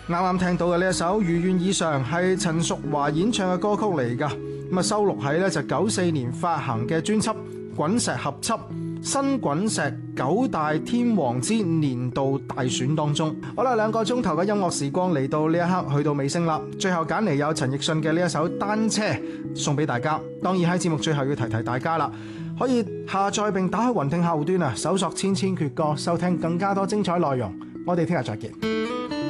啱啱聽到嘅呢一首《如願以償》係陳淑樺演唱嘅歌曲嚟㗎，咁啊收錄喺呢就94年發行嘅專輯《滾石合輯》新滾石9大天王之年度大選當中。好啦，2個鐘頭嘅音樂時光嚟到呢一刻去到尾聲啦，最後揀嚟有陳奕迅嘅呢一首《單車》送俾大家。當然喺節目最後要提提大家啦，可以下載並打開雲聽客戶端啊，搜索千千闕歌，收聽更加多精彩內容。我哋聽日再見。